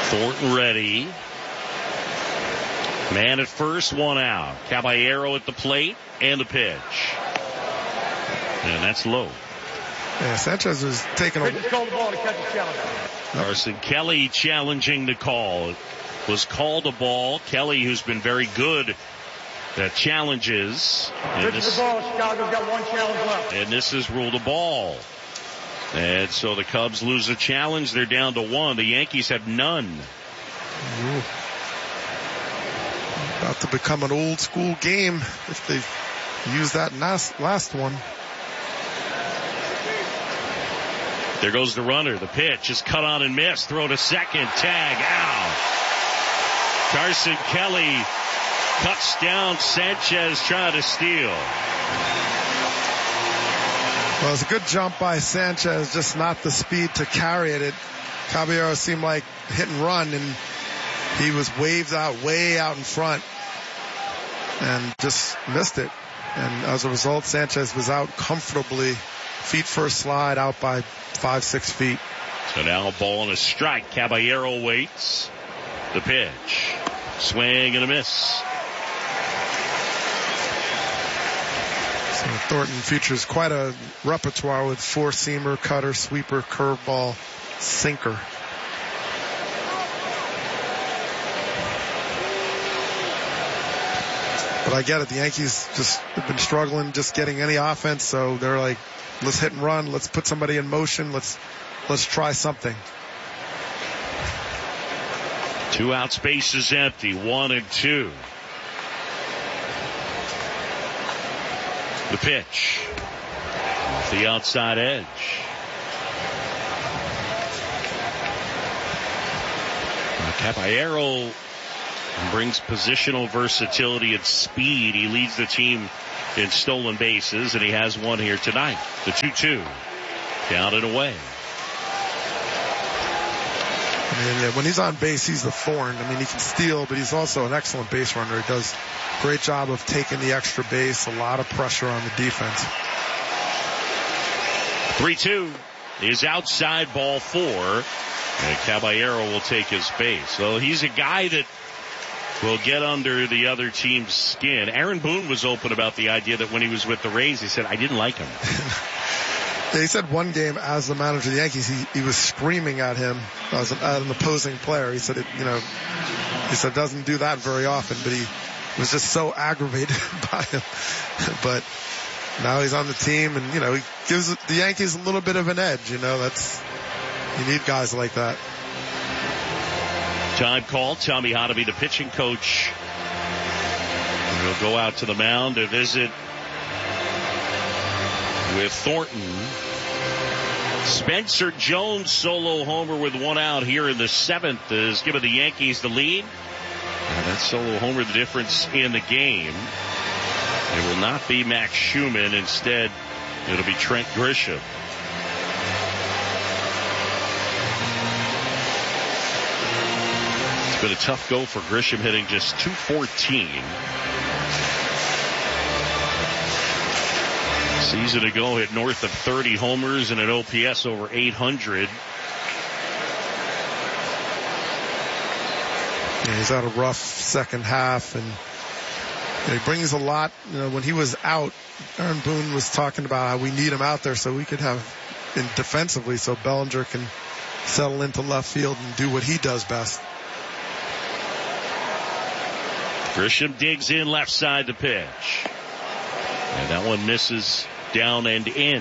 Thornton ready. Man at first, one out. Caballero at the plate and the pitch. And that's low. Yeah, Sanchez was taking a... Carson Kelly challenging the call. It was called a ball. Kelly, who's been very good at challenges. And this, Chicago's got one challenge left. And this is ruled a ball. And so the Cubs lose a challenge. They're down to one. The Yankees have none. Ooh. About to become an old school game if they use that last one. There goes the runner. The pitch is cut on and missed. Throw to second. Tag out. Carson Kelly cuts down Sanchez trying to steal. Well, it's a good jump by Sanchez, just not the speed to carry it. Caballero seemed like hit and run, and he was waved out way out in front and just missed it. And as a result, Sanchez was out comfortably, feet first slide, out by 5-6 feet. So now a ball and a strike. Caballero waits. The pitch. Swing and a miss. So Thornton features quite a repertoire with four-seamer, cutter, sweeper, curveball, sinker. But I get it. The Yankees just have been struggling just getting any offense, so they're like, let's hit and run. Let's put somebody in motion. Let's try something. 2 out, space is empty. 1 and 2. The pitch. Off the outside edge. Caballero brings positional versatility and speed. He leads the team in stolen bases, and he has one here tonight. The 2-2. Down and away. I mean, when he's on base, he's the thorn. I mean, he can steal, but he's also an excellent base runner. He does a great job of taking the extra base, a lot of pressure on the defense. 3-2 is outside, ball 4, and Caballero will take his base. So he's a guy that will get under the other team's skin. Aaron Boone was open about the idea that when he was with the Rays, he said, I didn't like him. He said one game as the manager of the Yankees, he was screaming at him as an opposing player. He said, he said doesn't do that very often, but he was just so aggravated by him. But now he's on the team, and he gives the Yankees a little bit of an edge. You need guys like that. Time call. Tommy Hotovy, the pitching coach, will go out to the mound to visit with Thornton. Spencer Jones solo homer with 1 out here in the 7th has given the Yankees the lead. And that solo homer the difference in the game. It will not be Max Schumann. Instead, it'll be Trent Grisham. It's been a tough go for Grisham, hitting just .214. Season ago, hit north of 30 homers and an OPS over 800. Yeah, he's had a rough second half, and he brings a lot. When he was out, Aaron Boone was talking about how we need him out there so we could have defensively, so Bellinger can settle into left field and do what he does best. Grisham digs in left side to pitch. And that one misses down and in.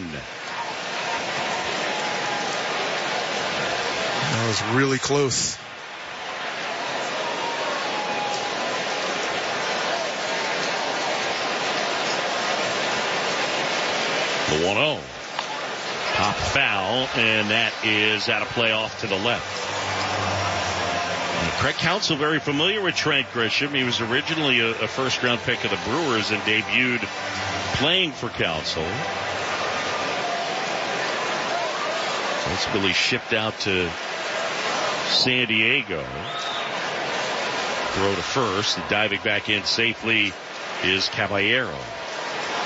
That was really close. The 1-0. Pop foul, and that is out of play off to the left. Craig Counsell very familiar with Trent Grisham. He was originally a first-round pick of the Brewers and debuted playing for Counsell. Ultimately shipped out to San Diego. Throw to first, and diving back in safely is Caballero.